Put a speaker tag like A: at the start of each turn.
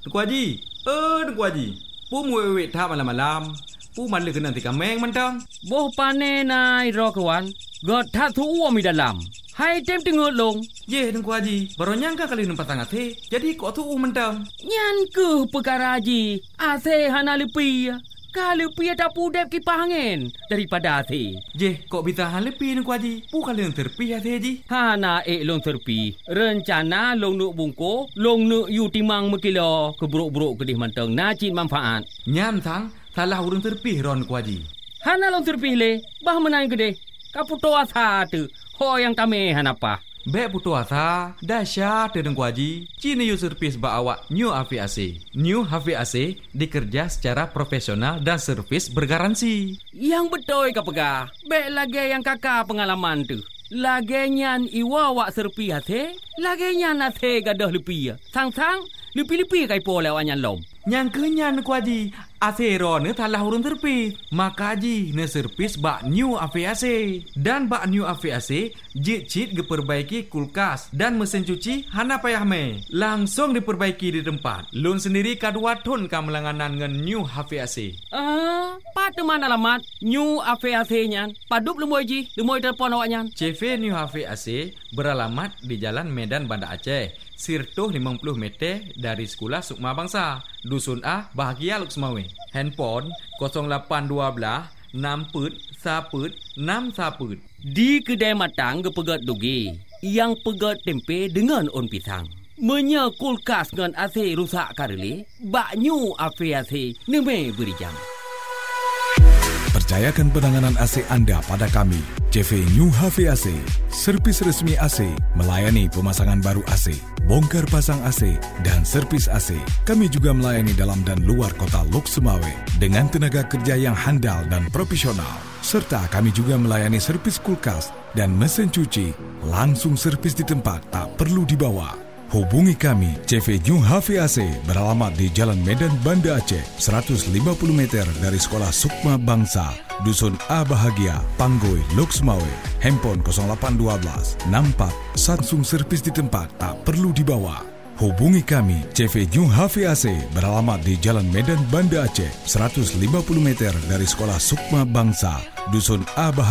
A: Tengku Haji. Tengku Haji. Pu muwe thap malam-malam. Pu man le kena tika meng mantang.
B: Boh pane nai ro kawan. God tha thu uo mi dalam. Hai tem tengok long.
A: Ye Tengku Haji. Baru nyangka kali nampak sangat he. Jadi kok thu mantang.
B: Nyan ke perkara Haji. Ase hana lepi. Kalau pi tak pudep kipas angin daripada ase.
A: Je, kok bisa hal lepi Tengku Haji? Pu kalian terpi ase Haji.
B: Hana long terpi. Rencana long nuk bungko, long nuk yu timang mekilo keburuk-buruk kedih manteng nacin manfaat.
A: Nyan sang salah urun terpi ron Tengku Haji.
B: Hana long terpi le, bah menai kedih. Kaputo asa tu. Ho yang tame hanapa.
A: Bek putu asa, dahsyat Tengku Haji. Cini yu servis ba awak New HVAC. New HVAC dikerja secara profesional dan servis bergaransi.
B: Yang betul ka pegah. Bek lagi yang kakak pengalaman tu. Lagi nyan iwa wak serpi hati. Lagi nyan hati gadah lepi. Sang-sang, lepi-lepi kai po lewat nyan lom.
A: Yang kenyan Tengku Haji. Asero ne talah urun terpis. Maka Haji ne servis bak New HVAC. Dan bak New HVAC jit-jit diperbaiki kulkas dan mesin cuci hana payah me. Langsung diperbaiki di tempat. Lun sendiri kadua ton kamelanganan ngan New HVAC.
B: Pada mana alamat New HVAC nyan? Padup lemoi Haji, lemoi telefon awak nyan.
A: CV New HVAC beralamat di Jalan Medan Banda Aceh. Sirtuh 50 meter dari Sekolah Sukma Bangsa. Dusun A, Bahagia Luk Semawe. Handphone 0812 6
B: Di kedai matang ke pegat doge. Yang pegat tempe dengan on pisang. Menya kulkas dengan AC rusak karele. Bak New HVAC neme beri jam.
C: Percayakan penanganan AC anda pada kami. CV New HVAC, servis resmi AC, melayani pemasangan baru AC, bongkar pasang AC, dan servis AC. Kami juga melayani dalam dan luar kota Luk Semawe dengan tenaga kerja yang handal dan profesional. Serta kami juga melayani servis kulkas dan mesin cuci. Langsung servis di tempat, tak perlu dibawa. Hubungi kami, CV New HVAC beralamat di Jalan Medan Banda Aceh, 150 meter dari Sekolah Sukma Bangsa, Dusun A Bahagia, Panggoi, Luk Semawe. Handphone 0812 64 langsung servis di tempat, tak perlu dibawa. Hubungi kami, CV New HVAC beralamat di Jalan Medan Banda Aceh, 150 meter dari Sekolah Sukma Bangsa, Dusun A Bahagia.